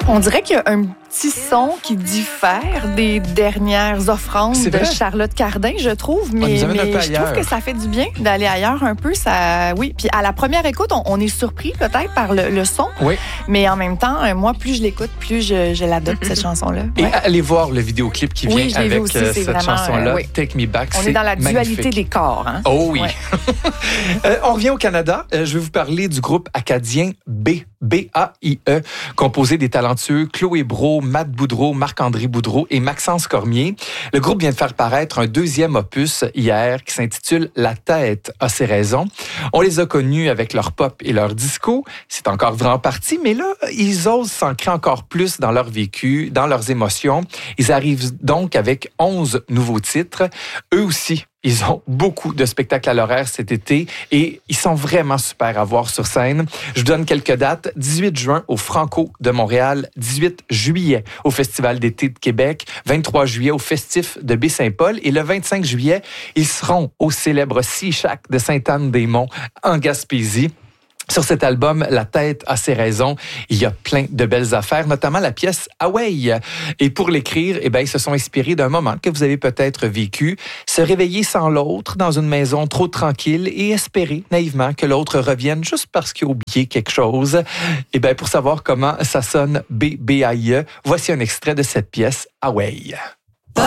On dirait qu'il y a un petit son qui diffère des dernières offrandes de Charlotte Cardin, je trouve. Mais je trouve que ça fait du bien d'aller ailleurs un peu. Ça, oui. Puis à la première écoute, on est surpris peut-être par le son. Oui. Mais en même temps, moi, plus je l'écoute, plus je l'adopte, cette chanson-là. Et allez voir le vidéoclip qui vient avec aussi, cette chanson-là, Take Me Back. On est dans la dualité des corps. Hein? Oh oui. Ouais. On revient au Canada. Je vais vous parler du groupe acadien B.A.I.E, composé des talentueux Chloé Brault, Matt Boudreau, Marc-André Boudreau et Maxence Cormier. Le groupe vient de faire paraître un deuxième opus hier qui s'intitule « La tête a ses raisons ». On les a connus avec leur pop et leur disco. C'est encore vrai en partie, mais là, ils osent s'ancrer encore plus dans leur vécu, dans leurs émotions. Ils arrivent donc avec 11 nouveaux titres. Eux aussi, ils ont beaucoup de spectacles à l'horaire cet été et ils sont vraiment super à voir sur scène. Je vous donne quelques dates. 18 juin au Franco de Montréal, 18 juillet au Festival d'été de Québec, 23 juillet au Festif de Baie-Saint-Paul et le 25 juillet, ils seront au célèbre Sea Shack de Sainte-Anne-des-Monts en Gaspésie. Sur cet album, La tête a ses raisons, il y a plein de belles affaires, notamment la pièce Away. Et pour l'écrire, ils se sont inspirés d'un moment que vous avez peut-être vécu, se réveiller sans l'autre dans une maison trop tranquille et espérer naïvement que l'autre revienne juste parce qu'il a oublié quelque chose. Pour savoir comment ça sonne B.A.I.E, voici un extrait de cette pièce Away.